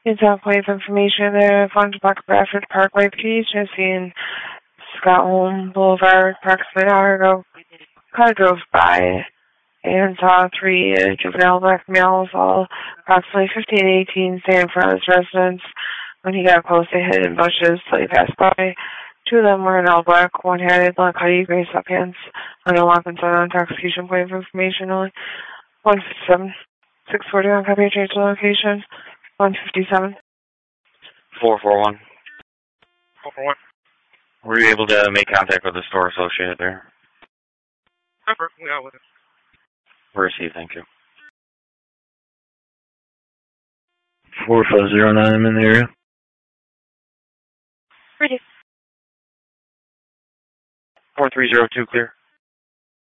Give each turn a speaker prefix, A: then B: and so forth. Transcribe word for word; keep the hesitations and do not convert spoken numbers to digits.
A: It's off wave information there. Fun to Park Bradford Parkway Beach. I've seen Scott Holm Boulevard approximately an hour ago. Kind of drove by and saw three uh, juvenile black males, all approximately fifteen and eighteen, standing in front of his residence. When he got close, they hid in bushes till he passed by. Two of them were in all black. One had a black hoodie, gray sweatpants, under lock and on intoxication point of information only. one fifty-seven. six forty-one, copy, change the location. one fifty-seven.
B: four four one.
C: four four one.
B: Were you able to make contact with the store associate there?
C: Remember, we got with it.
B: Where is he? Thank you.
D: four five zero nine, I'm in the area.
A: Ready.
B: four three zero two, clear.